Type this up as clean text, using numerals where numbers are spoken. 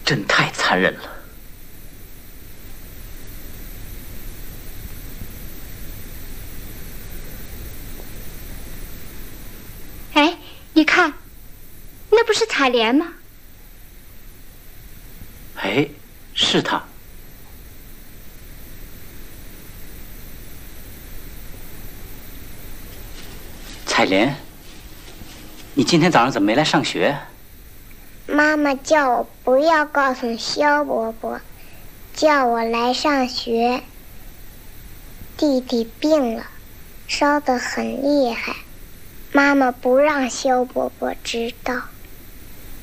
真太残忍了。 哎，你看，那不是采莲吗？ 哎，是他。采莲，你今天早上怎么没来上学？ 妈妈叫我不要告诉萧伯伯，叫我来上学。弟弟病了，烧得很厉害，妈妈不让萧伯伯知道。